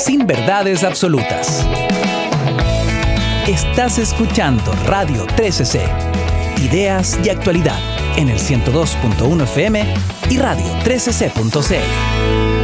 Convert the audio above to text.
sin verdades absolutas. Estás escuchando Radio 13C, ideas y actualidad en el 102.1 FM y radio13c.cl.